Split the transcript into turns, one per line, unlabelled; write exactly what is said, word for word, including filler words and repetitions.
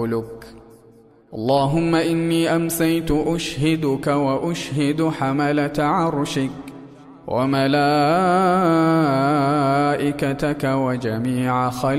اللهم إني أمسيت أشهدك وأشهد حملة عرشك وملائكتك وجميع خلقك